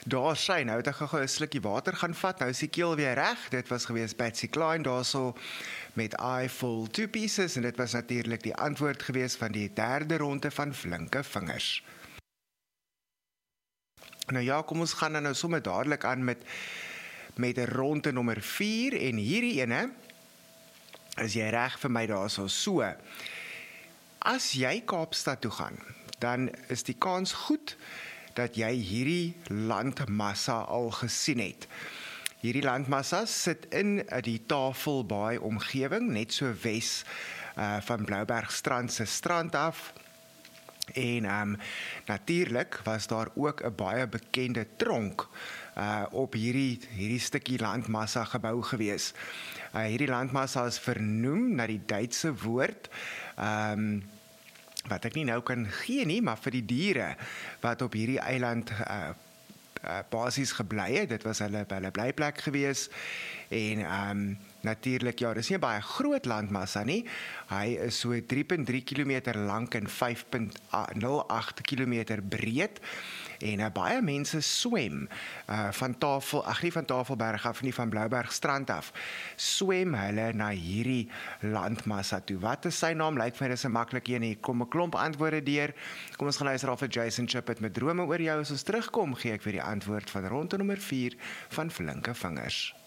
Daar sy, nou het ek gou 'n slukkie water gaan vat, nou is die keel weer reg. Dit was gewees Patsy Cline daarso met I Fall Two Pieces en dit was natuurlik die antwoord gewees van die derde ronde van Flinke Vingers. Nou ja, kom ons gaan dan nou sommer dadelik aan met ronde nommer 4 en hierdie ene is jy reg vir my daarso so. As jy Kaapstad toe gaan, dan is die kans goed dat jy hierdie landmassa al gesien het. Hierdie landmassa sit in die Tafelbaai omgewing, net so wes van Bloubergstrand se strand af. En natuurlik was daar ook 'n baie bekende tronk op hierdie stukkie landmassa gebou gewees. Hierdie landmassa is vernoem na die Duitse woord wat ek nie nou kan gee nie, maar vir die diere wat op hierdie eiland basies gebly het. Dit was hulle blyplek gewees en natuurlik, ja, dis nie 'n baie groot landmassa nie. Hy is so 3.3 km lank en 5.08 km breed. En baie mense swem nie van Tafelberg af nie, van Bloubergstrand af, swem hulle na hierdie landmassa toe. Wat is sy naam? Lyk vir my dis 'n maklike een. Hier kom 'n klomp antwoorde deur. Kom ons gaan luister af vir Jason Chipit met Drome oor jou. As ons terugkom, gee ek weer die antwoord van ronde nommer 4 van Flinke Vingers.